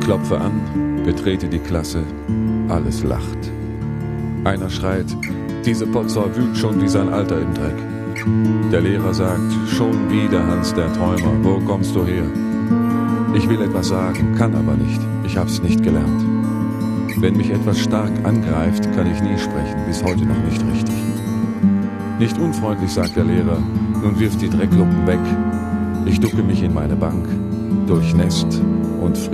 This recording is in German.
Klopfe an, betrete die Klasse, alles lacht. Einer schreit, diese Potsau wühlt schon wie sein Alter im Dreck. Der Lehrer sagt, schon wieder Hans der Träumer, wo kommst du her? Ich will etwas sagen, kann aber nicht, ich hab's nicht gelernt. Wenn mich etwas stark angreift, kann ich nie sprechen, bis heute noch nicht richtig. Nicht unfreundlich, sagt der Lehrer, nun wirft die Drecklumpen weg. Ich ducke mich in meine Bank, durchnässt und friert.